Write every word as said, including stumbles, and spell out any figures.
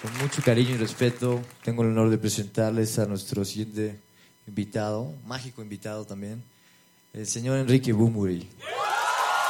Con mucho cariño y respeto, tengo el honor de presentarles a nuestro siguiente invitado, mágico invitado también, el señor Enrique Bunbury.